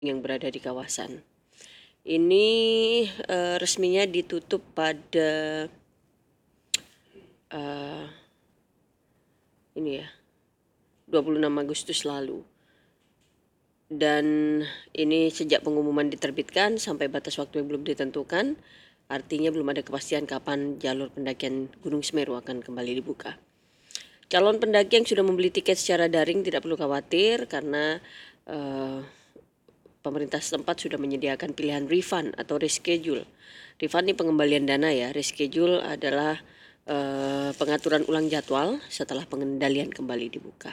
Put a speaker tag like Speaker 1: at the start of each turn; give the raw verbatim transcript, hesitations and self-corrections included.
Speaker 1: yang berada di kawasan. Ini uh, resminya ditutup pada uh, ini ya dua puluh enam Agustus lalu. Dan ini sejak pengumuman diterbitkan sampai batas waktu yang belum ditentukan, artinya belum ada kepastian kapan jalur pendakian Gunung Semeru akan kembali dibuka. Calon pendaki yang sudah membeli tiket secara daring tidak perlu khawatir karena uh, pemerintah setempat sudah menyediakan pilihan refund atau reschedule. Refund ini pengembalian dana ya, reschedule adalah uh, pengaturan ulang jadwal setelah pengendalian kembali dibuka.